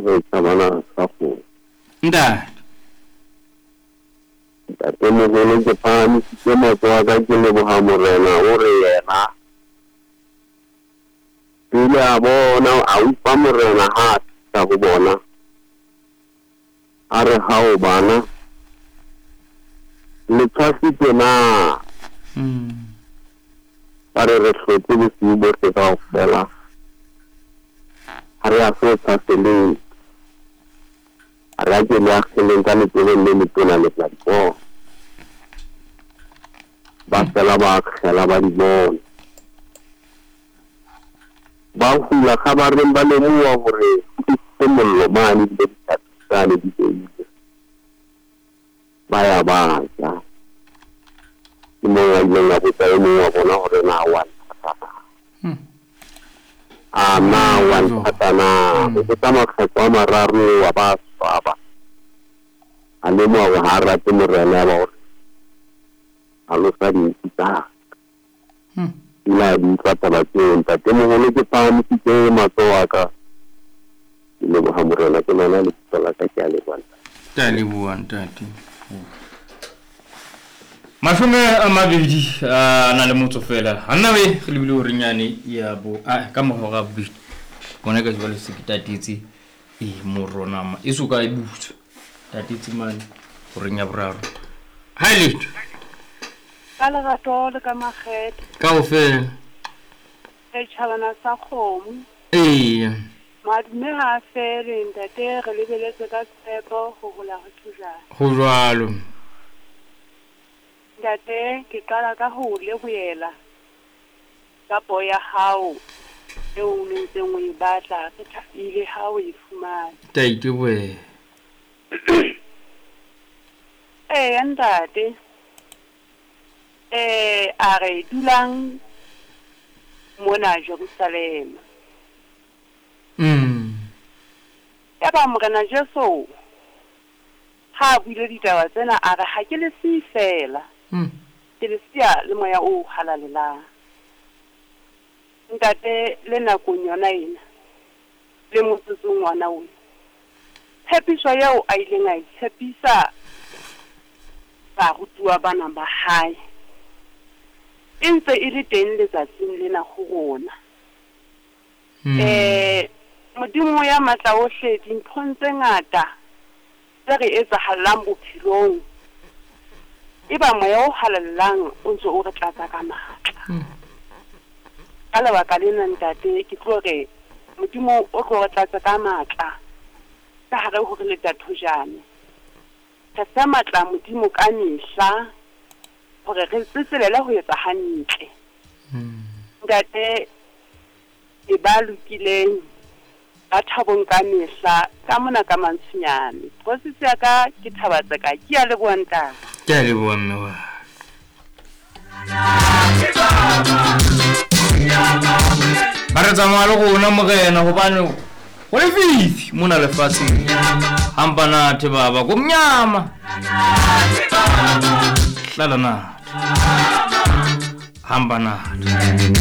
re tsabana sa go nda ke mo gole ke pani ke mo tswa ka ke le boha morena o re yena ile a bona a upa morena ha ta go bona a re ha o bana le tsasi ke na pare re hlotse le sibo se ka fela are a so tsasele ara ke le akseleng ka le tona le platform ba fela ba khela ba di bona ba hula khabareng ba le mua hore ke mollo mane le tsane di teng ba ya ba ja mo ya nna go tsaya mo wa bona hore na wa na wan patana go tama kgetwa mararo wa ba swaba a le mo ga hara ke morena ba hore a lo sa di tsita la di tsata ba tsenta ke mo le ke pa mo ke matsoa ka le mo ha morena ke lona le tsala ka ke ale bona ta le buang tati mashome a mabedi na le motso fela hanna we re lebile hore nyane ya bo ka mohora bobedi bona ka jwale se ke tatitse moronama e suka e butsa tatitse mane hore nya boraro ha ile kala ga tole ka maget ka o fe e chalana sa khomu madume ha fere ntate re lebeletse ka tshepo go gola go thusa go jwalo ntate ke qala ka ho le boela ka boya hao e o ntseng o e batla ke thapile ha o e fumana taite bwe ntate a re dulang mona Jerusalem ya ba morena Jesu ha buile ditaba tsena a re ha ke le si fela ke le sia le moya o halalelang ntate le nakong yona ena le motsotsong ngwana o tshepiso yao a ileng a itshepisa ba rutuwa bana ba hae intse e le teng letsatsing lena go rona modimo ya matla ohle dinthong tse ngata tse re etsahallang bophelong e ba moya o halallang o ntse o re tlatsa ka matla ka lebaka lena ntate ke tlo re modimo o tlo re tlatsa ka matla ka hare ho re le tathojane ka sa matla modimo ka mehla hore re tseselela ho etsa hantle ntate e ba lokileng ba thabong ka mehla ka mona ka mantshinyane prosesi ya ka ke thabatsa ka ke ya le boanta ke le bo mme wa ba re tsamaya le gona mogena gobane go le fifi mona lefatsheng hampanathe baba go mnyama hlalana hampanathe